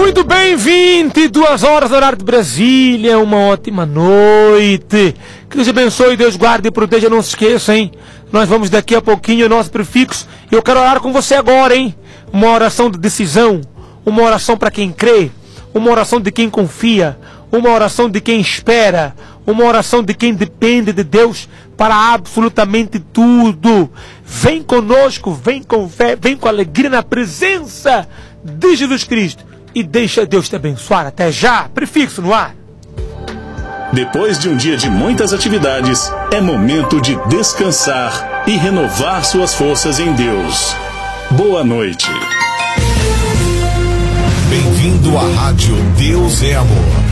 Muito bem, 22 horas, horário de Brasília, uma ótima noite. Que Deus abençoe, Deus guarde e proteja, não se esqueça, hein? Nós vamos daqui a pouquinho ao nosso prefixo. Eu quero orar com você agora, hein? Uma oração de decisão, uma oração para quem crê, uma oração de quem confia, uma oração de quem espera, uma oração de quem depende de Deus para absolutamente tudo. Vem conosco, vem com fé, vem com alegria na presença de Jesus Cristo e deixa Deus te abençoar. Até já, prefixo no ar. Depois de um dia de muitas atividades, é momento de descansar e renovar suas forças em Deus. Boa noite. Bem-vindo à Rádio Deus é Amor.